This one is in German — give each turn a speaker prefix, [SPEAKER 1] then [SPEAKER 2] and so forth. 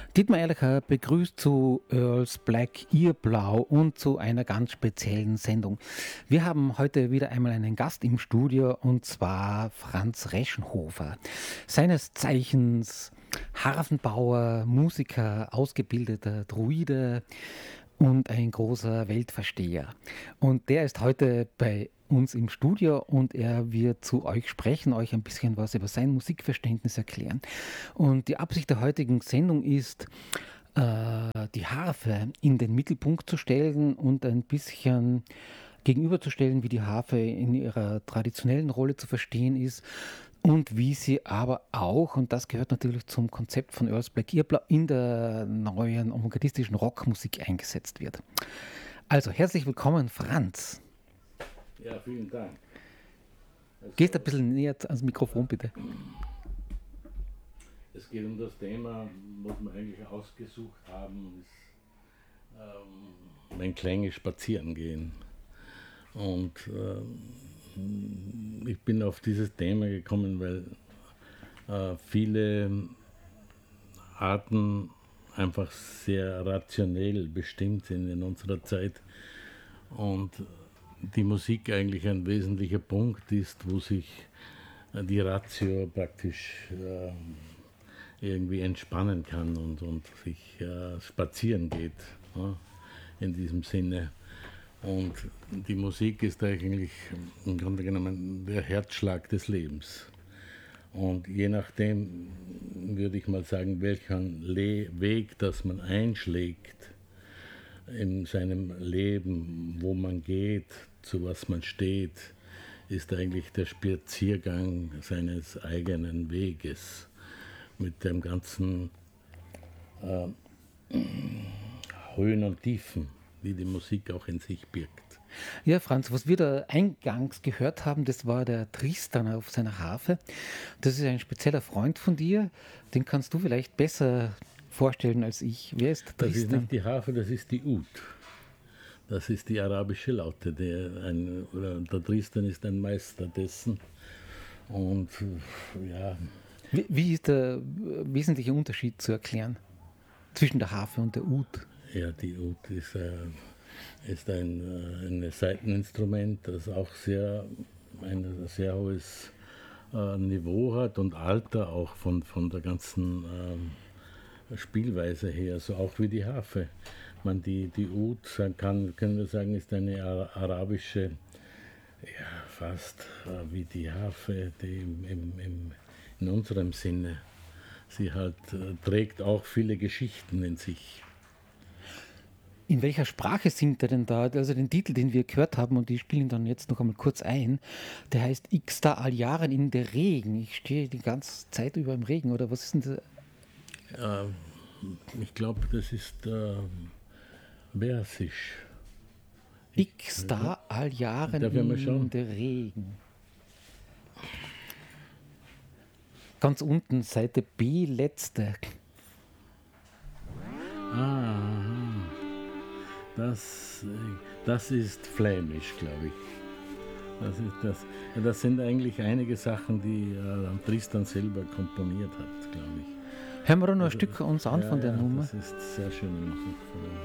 [SPEAKER 1] Dietmar Erlicher begrüßt zu Earls Black Ear Blau und zu einer ganz speziellen Sendung. Wir haben heute wieder einmal einen Gast im Studio und zwar Franz Reschenhofer. Seines Zeichens Harfenbauer, Musiker, ausgebildeter Druide und ein großer Weltversteher. Und der ist heute bei uns im Studio und er wird zu euch sprechen, euch ein bisschen was über sein Musikverständnis erklären. Und die Absicht der heutigen Sendung ist, die Harfe in den Mittelpunkt zu stellen und ein bisschen gegenüberzustellen, wie die Harfe in ihrer traditionellen Rolle zu verstehen ist und wie sie aber auch, und das gehört natürlich zum Konzept von Earls Black Ear Blau, in der neuen avantgardistischen Rockmusik eingesetzt wird. Also herzlich willkommen, Franz.
[SPEAKER 2] Ja, vielen Dank.
[SPEAKER 1] Gehst ein bisschen näher ans Mikrofon, bitte.
[SPEAKER 2] Es geht um das Thema, was wir eigentlich ausgesucht haben, ist mein kleines Spazierengehen. Und ich bin auf dieses Thema gekommen, weil viele Arten einfach sehr rationell bestimmt sind in unserer Zeit. Und die Musik eigentlich ein wesentlicher Punkt ist, wo sich die Ratio praktisch irgendwie entspannen kann und sich spazieren geht, in diesem Sinne. Und die Musik ist eigentlich im Grunde genommen der Herzschlag des Lebens. Und je nachdem, würde ich mal sagen, welchen Weg das man einschlägt, in seinem Leben, wo man geht, zu was man steht, ist eigentlich der Spaziergang seines eigenen Weges mit dem ganzen Höhen und Tiefen, die die Musik auch in sich birgt.
[SPEAKER 1] Ja, Franz, was wir da eingangs gehört haben, das war der Tristan auf seiner Harfe. Das ist ein spezieller Freund von dir, den kannst du vielleicht besser vorstellen als ich. Wer ist Tristan?
[SPEAKER 2] Das ist nicht die Harfe, das ist die Ud. Das ist die arabische Laute. Der Tristan ist ein Meister dessen. Und ja.
[SPEAKER 1] Wie ist der wesentliche Unterschied zu erklären zwischen der Harfe und der Ud?
[SPEAKER 2] Ja, die Ud ist ein Saiteninstrument, das auch ein sehr hohes Niveau hat und Alter auch von der ganzen Spielweise her, so auch wie die Harfe. Die Ud können wir sagen, ist eine arabische, ja, fast wie die Harfe, die in unserem Sinne. Sie trägt auch viele Geschichten in sich.
[SPEAKER 1] In welcher Sprache singt er denn da? Also den Titel, den wir gehört haben, und die spielen dann jetzt noch einmal kurz ein, der heißt Ixta all Jahren in der Regen. Ich stehe die ganze Zeit über im Regen, oder was ist denn das?
[SPEAKER 2] Ich glaube, das ist Versisch.
[SPEAKER 1] Ixta all Jahren in der Regen. Ganz unten, Seite B, letzte.
[SPEAKER 2] Das ist flämisch, glaube ich. Das sind eigentlich einige Sachen, die Tristan selber komponiert hat, glaube ich.
[SPEAKER 1] Hören wir noch ein Stück uns an von der Nummer.
[SPEAKER 2] Das ist sehr schöne Musik von ihm.